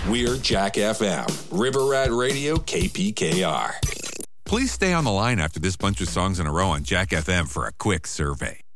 We're Jack FM, River Rat Radio, KPKR. Please stay on the line after this bunch of songs in a row on Jack FM for a quick survey.